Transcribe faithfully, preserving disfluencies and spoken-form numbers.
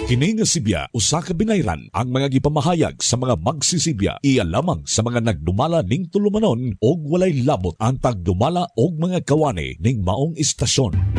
Kini nga Sibya usa ka binayran ang mga gipamahayag sa mga magsisibya iya lamang sa mga nagdumala ning tulumanon og walay labot ang tagdumala og mga kawani ning maong istasyon.